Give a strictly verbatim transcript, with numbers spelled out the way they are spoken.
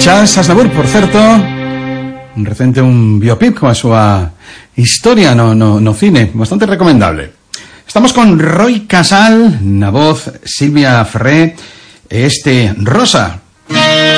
Charles Aznavour, por certo, un recente un biopic coa súa historia no, no, no cine, bastante recomendable. Estamos con Roy Casal, na voz Silvia Ferré, e este Rosa.